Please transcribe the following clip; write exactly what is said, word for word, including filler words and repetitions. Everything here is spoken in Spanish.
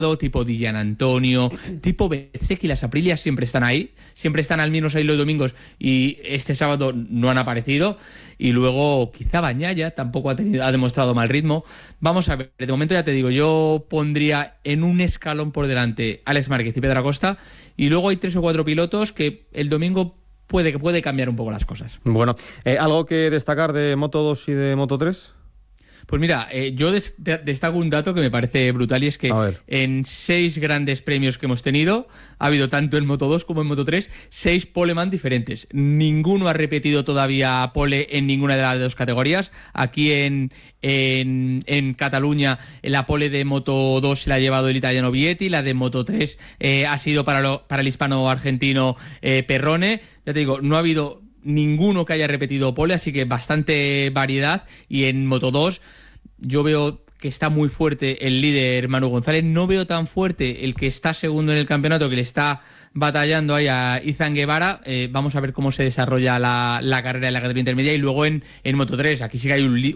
tipo Di Gianantonio, tipo Bezzecchi, las Aprilias siempre están ahí, siempre están al menos ahí los domingos y este sábado no han aparecido. Y luego quizá Bagnaia tampoco ha, tenido, ha demostrado mal ritmo. Vamos a ver, de momento ya te digo, yo pondría en un escalón por delante Alex Márquez y Pedro Acosta, y luego hay tres o cuatro pilotos que el domingo puede, que puede cambiar un poco las cosas. Bueno, eh, ¿algo que destacar de Moto dos y de Moto tres? Pues mira, eh, yo des- de- destaco un dato que me parece brutal, y es que en seis grandes premios que hemos tenido, ha habido tanto en Moto dos como en Moto tres, seis poleman diferentes. Ninguno ha repetido todavía pole en ninguna de las dos categorías. Aquí en, en, en Cataluña la pole de Moto dos se la ha llevado el italiano Vietti, la de Moto tres eh, ha sido para, lo, para el hispano-argentino eh, Perrone. Ya te digo, no ha habido ninguno que haya repetido pole, así que bastante variedad. Y en Moto dos yo veo que está muy fuerte el líder Manu González, no veo tan fuerte el que está segundo en el campeonato, que le está batallando ahí a Izan Guevara. Eh, vamos a ver cómo se desarrolla la, la carrera de la categoría intermedia. Y luego en, en Moto tres, aquí sí que hay un,